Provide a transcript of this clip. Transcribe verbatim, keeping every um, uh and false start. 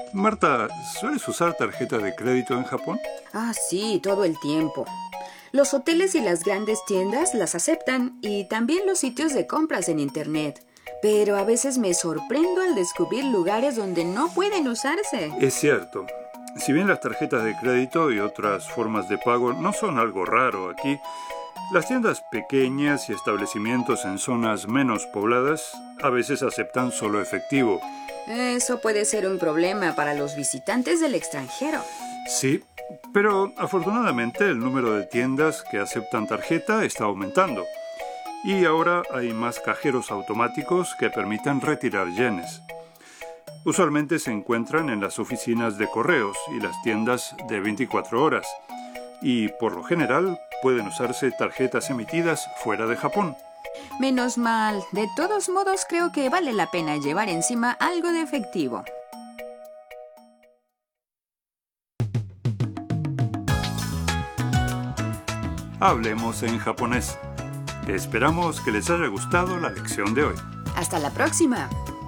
Marta, ¿sueles usar tarjeta de crédito en Japón? Ah, sí, todo el tiempo. Los hoteles y las grandes tiendas las aceptan y también los sitios de compras en Internet. Pero a veces me sorprendo al descubrir lugares donde no pueden usarse. Es cierto. Si bien las tarjetas de crédito y otras formas de pago no son algo raro aquí, las tiendas pequeñas y establecimientos en zonas menos pobladas a veces aceptan solo efectivo. Eso puede ser un problema para los visitantes del extranjero. Sí, pero afortunadamente el número de tiendas que aceptan tarjeta está aumentando. Y ahora hay más cajeros automáticos que permiten retirar yenes. Usualmente se encuentran en las oficinas de correos y las tiendas de veinticuatro horas. Y por lo general pueden usarse tarjetas emitidas fuera de Japón. Menos mal. De todos modos, creo que vale la pena llevar encima algo de efectivo. Hablemos en japonés. Esperamos que les haya gustado la lección de hoy. Hasta la próxima.